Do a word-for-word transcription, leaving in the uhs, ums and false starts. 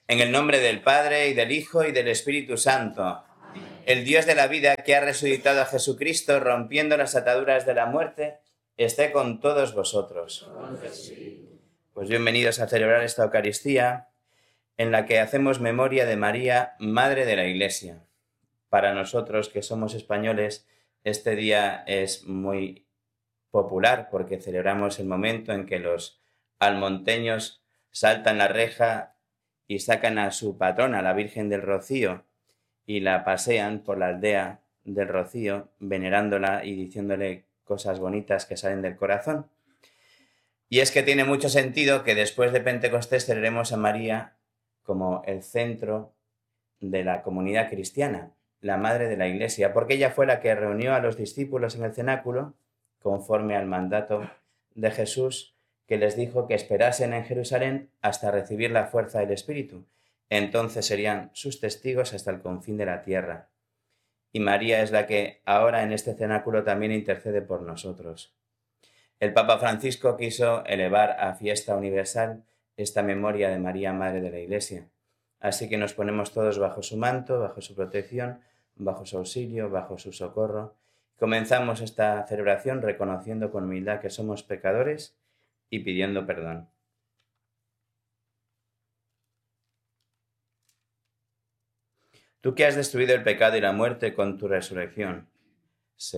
En el nombre del Padre, y del Hijo, y del Espíritu Santo. El Dios de la vida, que ha resucitado a Jesucristo, rompiendo las ataduras de la muerte, esté con todos vosotros. Pues bienvenidos a celebrar esta Eucaristía, en la que hacemos memoria de María, Madre de la Iglesia. Para nosotros, que somos españoles, este día es muy popular, porque celebramos el momento en que los almonteños saltan la reja y sacan a su patrona, la Virgen del Rocío, y la pasean por la aldea del Rocío, venerándola y diciéndole cosas bonitas que salen del corazón. Y es que tiene mucho sentido que después de Pentecostés celebremos a María como el centro de la comunidad cristiana, la madre de la Iglesia, porque ella fue la que reunió a los discípulos en el cenáculo, conforme al mandato de Jesús, que les dijo que esperasen en Jerusalén hasta recibir la fuerza del Espíritu. Entonces serían sus testigos hasta el confín de la tierra. Y María es la que ahora en este cenáculo también intercede por nosotros. El Papa Francisco quiso elevar a fiesta universal esta memoria de María, Madre de la Iglesia. Así que nos ponemos todos bajo su manto, bajo su protección, bajo su auxilio, bajo su socorro. Comenzamos esta celebración reconociendo con humildad que somos pecadores y pidiendo perdón. Tú que has destruido el pecado y la muerte con tu resurrección,